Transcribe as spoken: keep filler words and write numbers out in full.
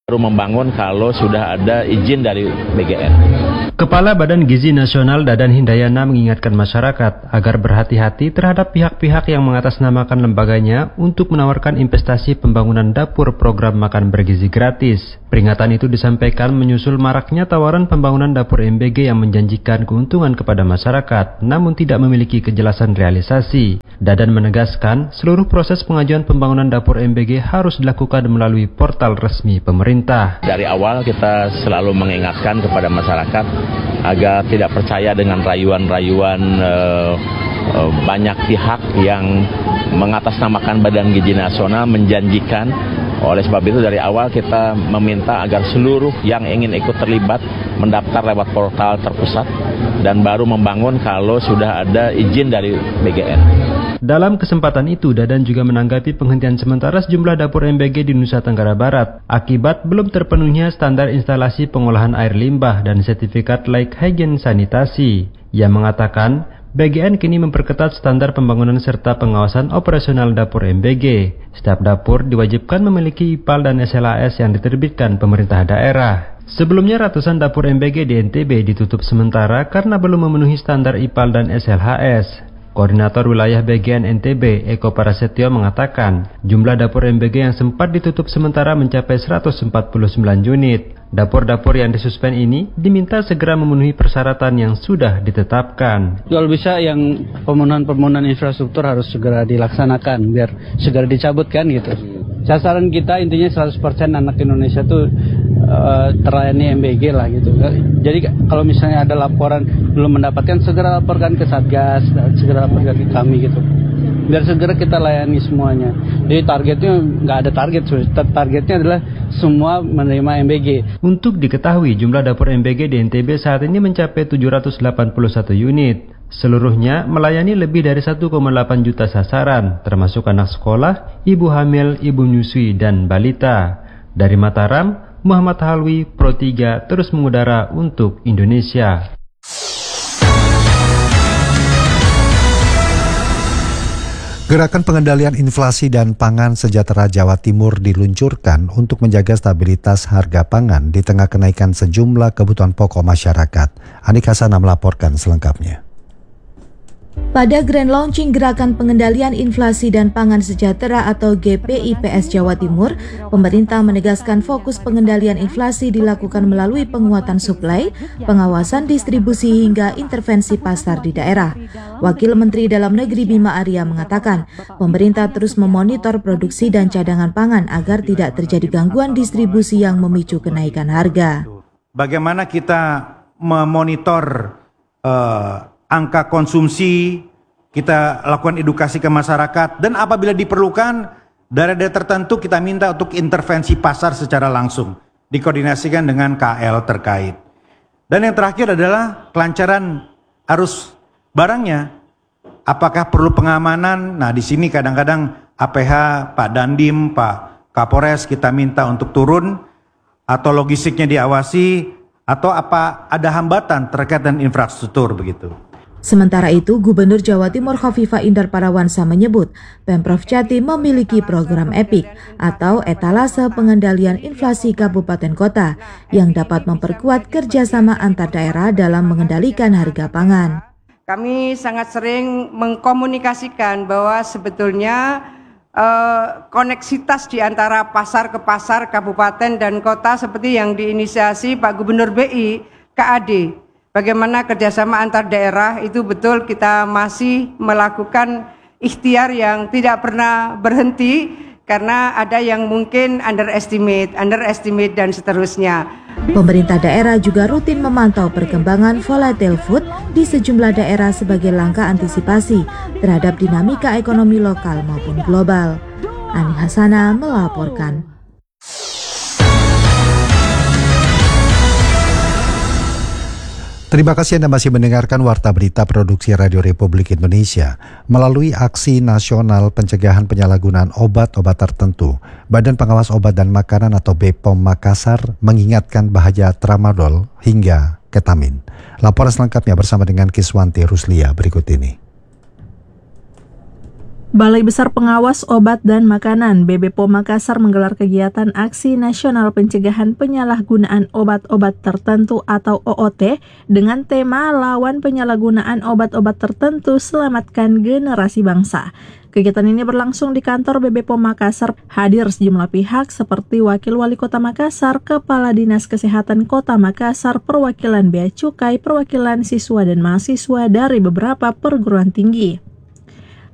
baru membangun kalau sudah ada izin dari B G N. Kepala Badan Gizi Nasional Dadan Hindayana mengingatkan masyarakat agar berhati-hati terhadap pihak-pihak yang mengatasnamakan lembaganya untuk menawarkan investasi pembangunan dapur program makan bergizi gratis. Peringatan itu disampaikan menyusul maraknya tawaran pembangunan dapur M B G yang menjanjikan keuntungan kepada masyarakat, namun tidak memiliki kejelasan realisasi. Dadan menegaskan, seluruh proses pengajuan pembangunan dapur M B G harus dilakukan melalui portal resmi pemerintah. Dari awal kita selalu mengingatkan kepada masyarakat agar tidak percaya dengan rayuan-rayuan uh, uh, banyak pihak yang mengatasnamakan Badan Gizi Nasional menjanjikan. Oleh sebab itu dari awal kita meminta agar seluruh yang ingin ikut terlibat mendaftar lewat portal terpusat dan baru membangun kalau sudah ada izin dari B G N. Dalam kesempatan itu, Dadan juga menanggapi penghentian sementara sejumlah dapur M B G di Nusa Tenggara Barat akibat belum terpenuhnya standar instalasi pengolahan air limbah dan sertifikat layak hygiene sanitasi. Ia mengatakan, B G N kini memperketat standar pembangunan serta pengawasan operasional dapur M B G. Setiap dapur diwajibkan memiliki I P A L dan S L H S yang diterbitkan pemerintah daerah. Sebelumnya ratusan dapur M B G di N T B ditutup sementara karena belum memenuhi standar I P A L dan S L H S. Koordinator Wilayah B G N N T B, Eko Prasetyo mengatakan, jumlah dapur M B G yang sempat ditutup sementara mencapai seratus empat puluh sembilan unit. Dapur-dapur yang disuspend ini diminta segera memenuhi persyaratan yang sudah ditetapkan. Kalau bisa yang pembangunan-pembangunan infrastruktur harus segera dilaksanakan biar segera dicabut kan gitu. Sasaran kita intinya seratus persen anak Indonesia tuh uh, terlayani M B G lah gitu. Jadi kalau misalnya ada laporan belum mendapatkan, segera laporkan ke Satgas, segera laporkan ke kami gitu. Biar segera kita layani semuanya. Jadi targetnya nggak ada target, targetnya adalah semua menerima M B G. Untuk diketahui jumlah dapur M B G di N T B saat ini mencapai tujuh ratus delapan puluh satu unit. Seluruhnya melayani lebih dari satu koma delapan juta sasaran, termasuk anak sekolah, ibu hamil, ibu menyusui, dan balita. Dari Mataram, Muhammad Halwi, Pro tiga terus mengudara untuk Indonesia. Gerakan pengendalian inflasi dan pangan sejahtera Jawa Timur diluncurkan untuk menjaga stabilitas harga pangan di tengah kenaikan sejumlah kebutuhan pokok masyarakat. Anik Hasanah melaporkan selengkapnya. Pada Grand Launching Gerakan Pengendalian Inflasi dan Pangan Sejahtera atau G P I P S Jawa Timur, pemerintah menegaskan fokus pengendalian inflasi dilakukan melalui penguatan suplai, pengawasan distribusi hingga intervensi pasar di daerah. Wakil Menteri Dalam Negeri Bima Arya mengatakan, pemerintah terus memonitor produksi dan cadangan pangan agar tidak terjadi gangguan distribusi yang memicu kenaikan harga. Bagaimana kita memonitor uh, angka konsumsi, kita lakukan edukasi ke masyarakat, dan apabila diperlukan daerah-daerah tertentu kita minta untuk intervensi pasar secara langsung, dikoordinasikan dengan K L terkait. Dan yang terakhir adalah kelancaran arus barangnya. Apakah perlu pengamanan? Nah, di sini kadang-kadang A P H, Pak Dandim, Pak Kapolres kita minta untuk turun, atau logistiknya diawasi, atau apa ada hambatan terkait dengan infrastruktur begitu. Sementara itu, Gubernur Jawa Timur Khofifah Indar Parawansa menyebut Pemprov Jatim memiliki program EPIK atau Etalase Pengendalian Inflasi Kabupaten Kota yang dapat memperkuat kerjasama antar daerah dalam mengendalikan harga pangan. Kami sangat sering mengkomunikasikan bahwa sebetulnya eh, koneksitas di antara pasar ke pasar, kabupaten dan kota seperti yang diinisiasi Pak Gubernur B I, K A D. Bagaimana kerjasama antar daerah itu betul kita masih melakukan ikhtiar yang tidak pernah berhenti karena ada yang mungkin underestimate, underestimate dan seterusnya. Pemerintah daerah juga rutin memantau perkembangan volatile food di sejumlah daerah sebagai langkah antisipasi terhadap dinamika ekonomi lokal maupun global. Ani Hasanah melaporkan. Terima kasih Anda masih mendengarkan Warta Berita Produksi Radio Republik Indonesia. Melalui aksi nasional pencegahan penyalahgunaan obat-obat tertentu, Badan Pengawas Obat dan Makanan atau B P O M Makassar mengingatkan bahaya tramadol hingga ketamin. Laporan selengkapnya bersama dengan Kiswanti Ruslia berikut ini. Balai Besar Pengawas Obat dan Makanan B B P O M Makassar menggelar kegiatan Aksi Nasional Pencegahan Penyalahgunaan Obat-obat Tertentu atau O O T dengan tema Lawan Penyalahgunaan Obat-obat Tertentu, Selamatkan Generasi Bangsa. Kegiatan ini berlangsung di kantor B B P O M Makassar. Hadir sejumlah pihak seperti Wakil Wali Kota Makassar, Kepala Dinas Kesehatan Kota Makassar, perwakilan Bea Cukai, perwakilan siswa dan mahasiswa dari beberapa perguruan tinggi.